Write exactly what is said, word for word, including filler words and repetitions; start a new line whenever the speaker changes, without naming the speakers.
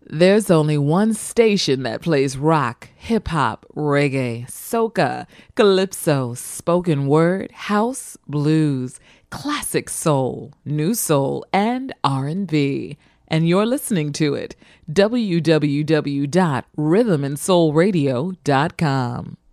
There's only one station that plays rock, hip-hop, reggae, soca, calypso, spoken word, house, blues, classic soul, new soul, and R and B. And you're listening to it. w w w dot rhythm and soul radio dot com.